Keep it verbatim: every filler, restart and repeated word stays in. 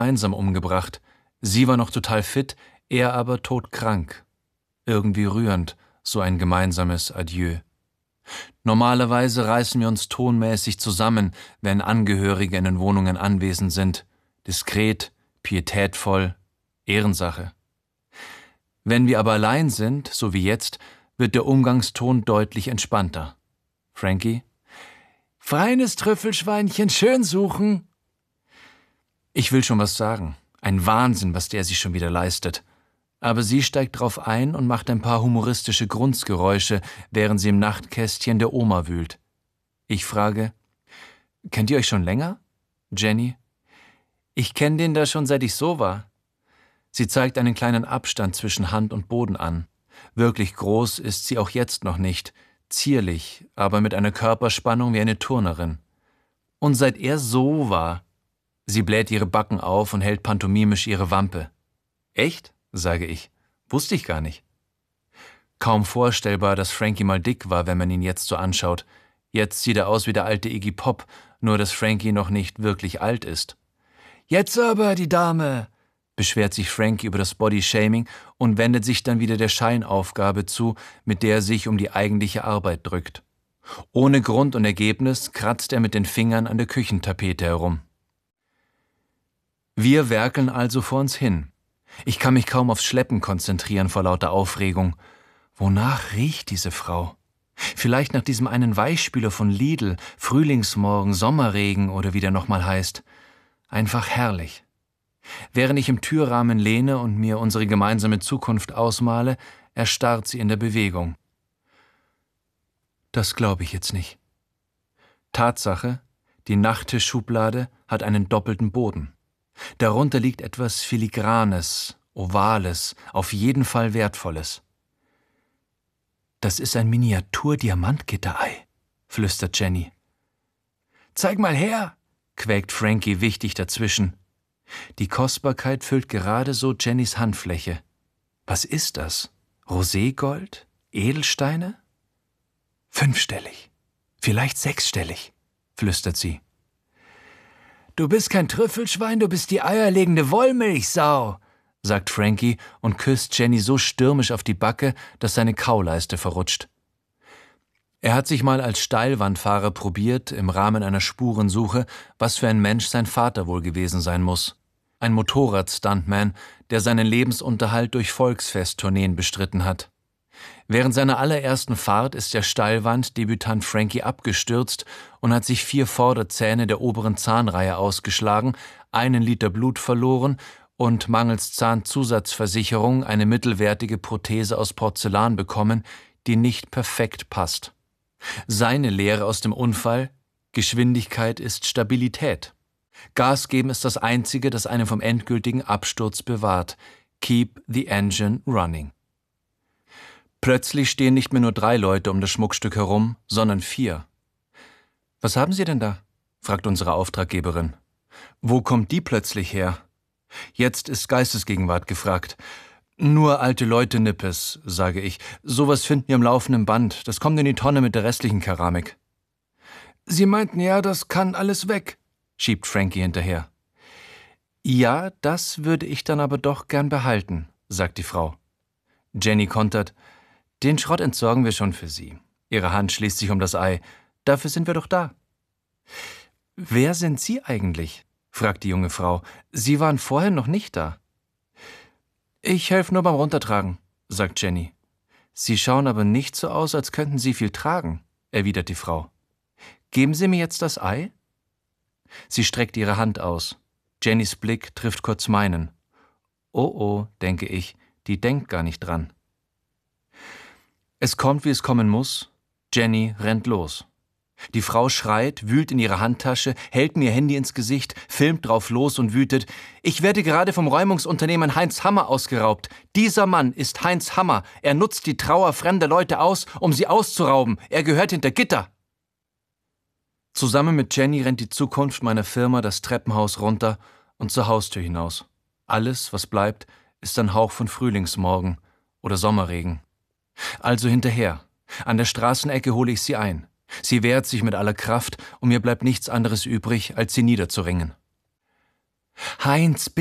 einsam umgebracht. Sie war noch total fit, er aber todkrank. Irgendwie rührend, so ein gemeinsames Adieu. Normalerweise reißen wir uns tonmäßig zusammen, wenn Angehörige in den Wohnungen anwesend sind. Diskret, pietätvoll, Ehrensache. Wenn wir aber allein sind, so wie jetzt, wird der Umgangston deutlich entspannter. Frankie? Feines Trüffelschweinchen, schön suchen. Ich will schon was sagen. Ein Wahnsinn, was der sich schon wieder leistet. Aber sie steigt drauf ein und macht ein paar humoristische Grunzgeräusche, während sie im Nachtkästchen der Oma wühlt. Ich frage, kennt ihr euch schon länger? Jenny? Ich kenne den da schon, seit ich so war. Sie zeigt einen kleinen Abstand zwischen Hand und Boden an. Wirklich groß ist sie auch jetzt noch nicht, zierlich, aber mit einer Körperspannung wie eine Turnerin. Und seit er so war. Sie bläht ihre Backen auf und hält pantomimisch ihre Wampe. Echt? Sage ich. Wusste ich gar nicht. Kaum vorstellbar, dass Frankie mal dick war, wenn man ihn jetzt so anschaut. Jetzt sieht er aus wie der alte Iggy Pop, nur dass Frankie noch nicht wirklich alt ist. Jetzt aber, die Dame, beschwert sich Frankie über das Bodyshaming und wendet sich dann wieder der Scheinaufgabe zu, mit der er sich um die eigentliche Arbeit drückt. Ohne Grund und Ergebnis kratzt er mit den Fingern an der Küchentapete herum. Wir werkeln also vor uns hin. Ich kann mich kaum aufs Schleppen konzentrieren vor lauter Aufregung. Wonach riecht diese Frau? Vielleicht nach diesem einen Weichspüler von Lidl, Frühlingsmorgen, Sommerregen oder wie der nochmal heißt. Einfach herrlich. Während ich im Türrahmen lehne und mir unsere gemeinsame Zukunft ausmale, erstarrt sie in der Bewegung. Das glaube ich jetzt nicht. Tatsache, die Nachttischschublade hat einen doppelten Boden. Darunter liegt etwas Filigranes, Ovales, auf jeden Fall Wertvolles. Das ist ein Miniatur-Diamantgitterei, flüstert Jenny. Zeig mal her, quäkt Frankie wichtig dazwischen. Die Kostbarkeit füllt gerade so Jennys Handfläche. Was ist das? Roségold? Edelsteine? Fünfstellig, vielleicht sechsstellig, flüstert sie. Du bist kein Trüffelschwein, du bist die eierlegende Wollmilchsau, sagt Frankie und küsst Jenny so stürmisch auf die Backe, dass seine Kauleiste verrutscht. Er hat sich mal als Steilwandfahrer probiert, im Rahmen einer Spurensuche, was für ein Mensch sein Vater wohl gewesen sein muss. Ein Motorrad-Stuntman, der seinen Lebensunterhalt durch Volksfesttourneen bestritten hat. Während seiner allerersten Fahrt ist der Steilwand-Debütant Frankie abgestürzt und hat sich vier Vorderzähne der oberen Zahnreihe ausgeschlagen, einen Liter Blut verloren und mangels Zahnzusatzversicherung eine mittelwertige Prothese aus Porzellan bekommen, die nicht perfekt passt. Seine Lehre aus dem Unfall: Geschwindigkeit ist Stabilität. Gas geben ist das Einzige, das einen vom endgültigen Absturz bewahrt. Keep the engine running. Plötzlich stehen nicht mehr nur drei Leute um das Schmuckstück herum, sondern vier. »Was haben Sie denn da?« fragt unsere Auftraggeberin. »Wo kommt die plötzlich her?« Jetzt ist Geistesgegenwart gefragt. »Nur alte Leute, Nippes«, sage ich. »Sowas finden wir am laufenden Band. Das kommt in die Tonne mit der restlichen Keramik.« »Sie meinten ja, das kann alles weg«, schiebt Frankie hinterher. »Ja, das würde ich dann aber doch gern behalten«, sagt die Frau. Jenny kontert: »Den Schrott entsorgen wir schon für Sie.« Ihre Hand schließt sich um das Ei. »Dafür sind wir doch da.« »Wer sind Sie eigentlich?«, fragt die junge Frau. »Sie waren vorher noch nicht da.« »Ich helfe nur beim Runtertragen«, sagt Jenny. »Sie schauen aber nicht so aus, als könnten Sie viel tragen«, erwidert die Frau. »Geben Sie mir jetzt das Ei?« Sie streckt ihre Hand aus. Jennys Blick trifft kurz meinen. Oh oh, denke ich, die denkt gar nicht dran. Es kommt, wie es kommen muss. Jenny rennt los. Die Frau schreit, wühlt in ihre Handtasche, hält mir ihr Handy ins Gesicht, filmt drauf los und wütet: »Ich werde gerade vom Räumungsunternehmen Heinz Hammer ausgeraubt. Dieser Mann ist Heinz Hammer. Er nutzt die Trauer fremder Leute aus, um sie auszurauben. Er gehört hinter Gitter.« Zusammen mit Jenny rennt die Zukunft meiner Firma das Treppenhaus runter und zur Haustür hinaus. Alles, was bleibt, ist ein Hauch von Frühlingsmorgen oder Sommerregen. Also hinterher. An der Straßenecke hole ich sie ein. Sie wehrt sich mit aller Kraft und mir bleibt nichts anderes übrig, als sie niederzuringen. Heinz,